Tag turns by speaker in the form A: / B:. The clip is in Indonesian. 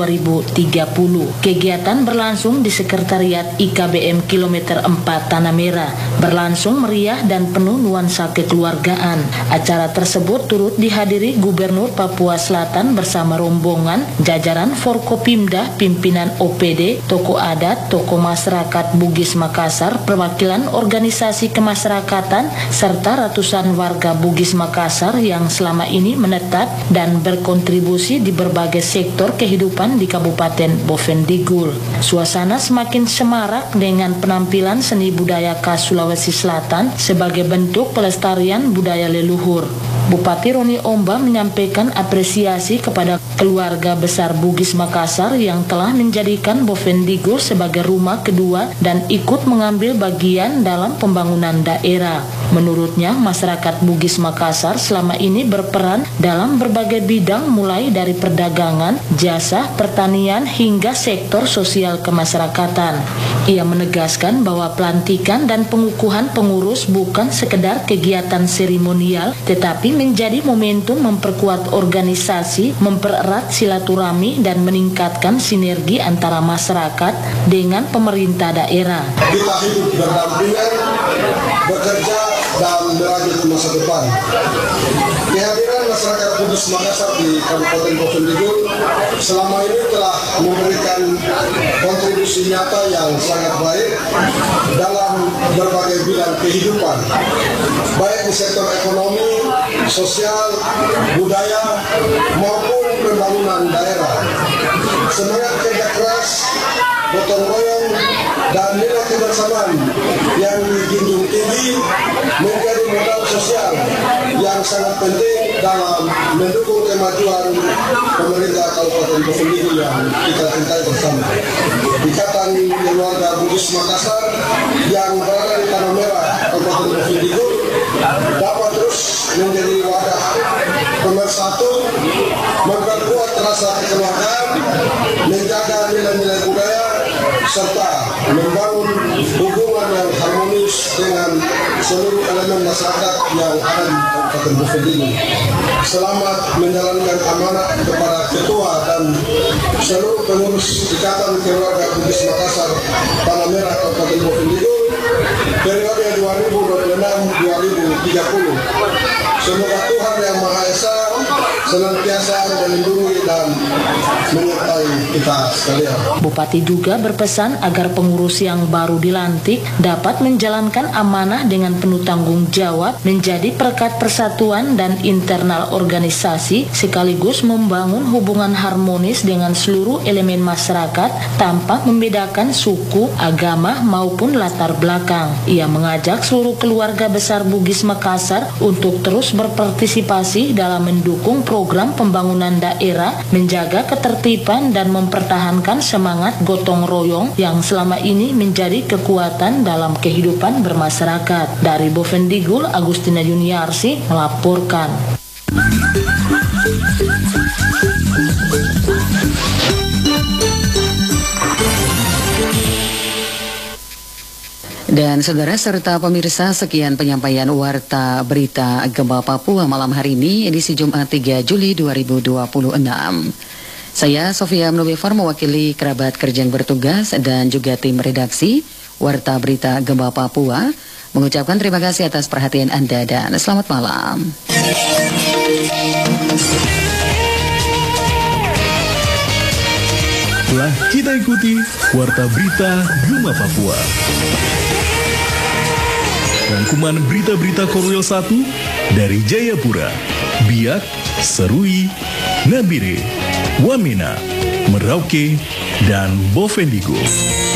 A: 2030. Kegiatan berlangsung di Sekretariat IKBM Kilometer 4 Tanah Merah, berlangsung meriah dan penuh nuansa kekeluargaan. Acara tersebut turut dihadiri Gubernur Papua Selatan bersama rombongan, jajaran Forkopimda, pimpinan OPD, tokoh adat, tokoh masyarakat Bugis Makassar, perwakilan organisasi kemasyarakatan, serta ratusan warga Bugis Makassar yang selama ini menetap dan berkontribusi di berbagai sektor kehidupan di Kabupaten Bovendigul. Suasana semakin semarak dengan penampilan seni budaya khas Sulawesi Selatan sebagai bentuk pelestarian budaya leluhur. Bupati Roni Omba menyampaikan apresiasi kepada keluarga besar Bugis Makassar yang telah menjadikan Bovendigul sebagai rumah kedua dan ikut mengambil bagian dalam pembangunan daerah. Menurutnya, masyarakat Bugis Makassar selama ini berperan dalam berbagai bidang mulai dari perdagangan, jasa, pertanian hingga sektor sosial kemasyarakatan. Ia menegaskan bahwa pelantikan dan pengukuhan pengurus bukan sekedar kegiatan seremonial, tetapi menjadi momentum memperkuat organisasi, mempererat silaturahmi dan meningkatkan sinergi antara masyarakat dengan pemerintah daerah.
B: Kita hidup berdampingan, bekerja dan merajut masa depan. Kehadiran masyarakat Bugis Makassar di Kabupaten Bovendigul selama ini telah memberikan kontribusi nyata yang sangat baik dalam berbagai bidang kehidupan, baik di sektor ekonomi, sosial, budaya, maupun pembangunan daerah. Semangat kerja keras, gotong royong, dan nilai kebersamaan yang dijunjung tinggi menjadi modal sosial yang sangat penting dalam mendukung kemajuan pemerintah Kabupaten Bovendigul yang kita cintai bersama. Ikatan keluarga Bugis Makassar yang berada di Tanah Merah Kabupaten Bovendigul dapat terus menjadi wadah pemersatu, memperkuat rasa kekeluargaan, menjaga nilai-nilai budaya, serta membangun hubungan yang harmonis dengan seluruh elemen masyarakat yang ada di Kabupaten Bovendigul. Selamat menjalankan amanat kepada Ketua dan seluruh pengurus Ikatan Keluarga Bugis Makassar Tanah Merah Kabupaten Bovendigul periode 2026-2030. Semoga Tuhan Yang Maha Esa senantiasa melindungi dan menyertai kita sekalian.
A: Bupati juga berpesan agar pengurus yang baru dilantik dapat menjalankan amanah dengan penuh tanggung jawab, menjadi perekat persatuan dan internal organisasi, sekaligus membangun hubungan harmonis dengan seluruh elemen masyarakat tanpa membedakan suku, agama maupun latar belakang. Ia mengajak seluruh keluarga besar Bugis Makassar untuk terus berpartisipasi dalam mendukung program pembangunan daerah, menjaga ketertiban dan mempertahankan semangat gotong royong yang selama ini menjadi kekuatan dalam kehidupan bermasyarakat. Dari Bovendigul, Agustina Juniarsi melaporkan.
C: Dan saudara serta pemirsa, sekian penyampaian Warta Berita Gempa Papua malam hari ini, edisi Jumat 3 Juli 2026. Saya Sofia Mnobefar mewakili kerabat kerja yang bertugas dan juga tim redaksi Warta Berita Gempa Papua mengucapkan terima kasih atas perhatian Anda dan selamat malam.
D: Telah kita ikuti Warta Berita Gempa Papua. Rangkuman berita-berita Korwil 1 dari Jayapura, Biak, Serui, Nabire, Wamena, Merauke, dan Bovendigul.